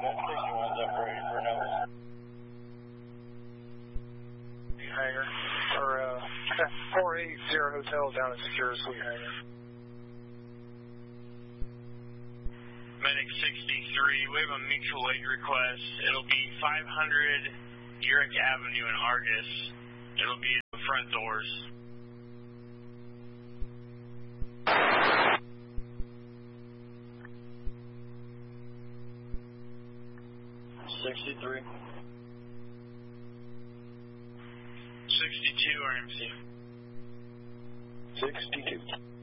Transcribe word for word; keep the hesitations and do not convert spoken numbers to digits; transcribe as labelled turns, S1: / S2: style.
S1: sixty-one's up ready for nose.
S2: Hangar. Or, uh, four eight zero Hotel down at Secure Suite Hangar.
S3: Medic sixty-three, we have a mutual aid request. It'll be five hundred Uric Avenue in Argus. It'll be at the front doors.
S1: sixty-three.
S3: sixty-two R M C.
S1: sixty-two.